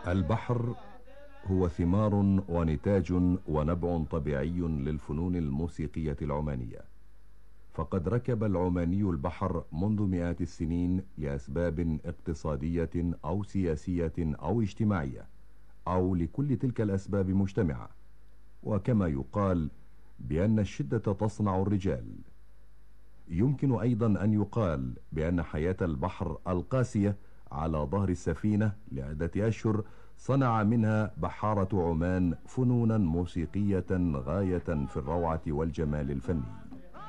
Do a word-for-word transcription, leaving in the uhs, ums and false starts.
البحر هو ثمار ونتاج ونبع طبيعي للفنون الموسيقية العمانية، فقد ركب العماني البحر منذ مئات السنين لأسباب اقتصادية أو سياسية أو اجتماعية، أو لكل تلك الأسباب مجتمعة. وكما يقال بأن الشدة تصنع الرجال، يمكن أيضا أن يقال بأن حياة البحر القاسية على ظهر السفينة لعدة أشهر صنع منها بحارة عمان فنونا موسيقية غاية في الروعة والجمال الفني.